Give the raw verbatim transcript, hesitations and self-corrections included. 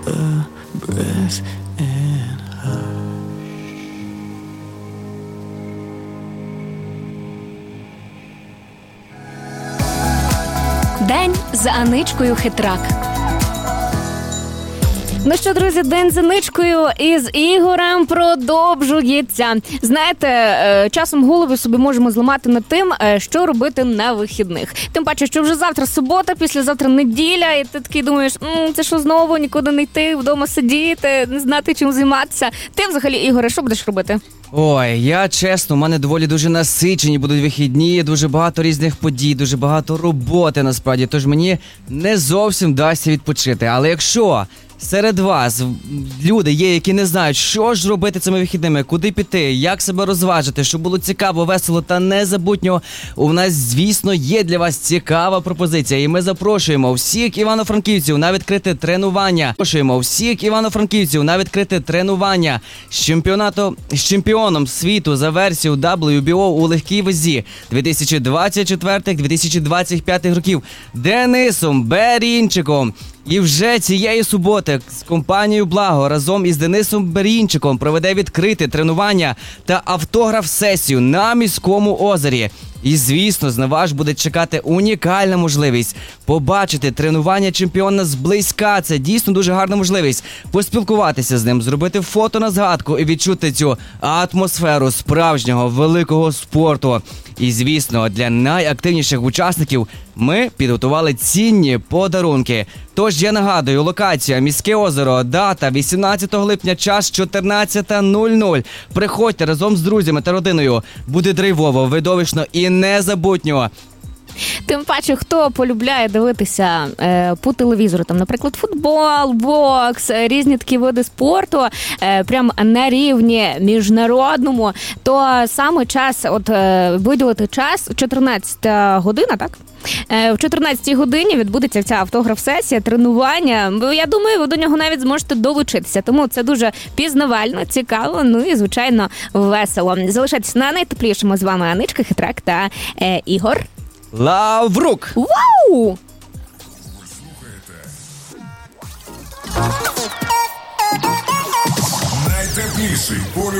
a breath and День з Аничкою Хитрак. Ну що, друзі, день з Аничкою із Ігорем продовжується. Знаєте, часом голови собі можемо зламати над тим, що робити на вихідних. Тим паче, що вже завтра субота, післязавтра неділя, і ти такий думаєш, М, це що знову, нікуди не йти, вдома сидіти, не знати, чим займатися. Ти взагалі, Ігоре, що будеш робити? Ой, я чесно, у мене доволі дуже насичені будуть вихідні, дуже багато різних подій, дуже багато роботи насправді, тож мені не зовсім вдасться відпочити. Але якщо серед вас люди є, які не знають, що ж робити цими вихідними, куди піти, як себе розважити, щоб було цікаво, весело та незабутньо, у нас, звісно, є для вас цікава пропозиція. І ми запрошуємо всіх івано-франківців на відкрите тренування. Запрошуємо всіх івано-франківців на відкрите тренування з чемпіонату, з чемпіоном світу за версією дабл ю бі о у легкій вазі дві тисячі двадцять четвертий - дві тисячі двадцять п'ятий років Денисом Берінчиком. І вже цієї суботи з компанією «Благо» разом із Денисом Берінчиком проведе відкрите тренування та автограф-сесію на Міському озері. І, звісно, на вас буде чекати унікальна можливість побачити тренування чемпіона зблизька. Це дійсно дуже гарна можливість поспілкуватися з ним, зробити фото на згадку і відчути цю атмосферу справжнього великого спорту. І, звісно, для найактивніших учасників ми підготували цінні подарунки. Тож я нагадую, локація Міське озеро, дата вісімнадцятого липня, час чотирнадцята нуль нуль. Приходьте разом з друзями та родиною. Буде драйвово, видовищно і незабутньо. Тим паче, хто полюбляє дивитися е, по телевізору, там, наприклад, футбол, бокс, е, різні такі види спорту, е, прям на рівні міжнародному, то саме час, от е, виділити час, чотирнадцята година, так? Е, в чотирнадцятій годині відбудеться ця автограф-сесія, тренування. Я думаю, ви до нього навіть зможете долучитися, тому це дуже пізнавально, цікаво, ну і, звичайно, весело. Залишайтеся на найтеплішому. З вами Аничка Хитрак та е, Ігор Лаврук! Вау! Найтепліший полюс.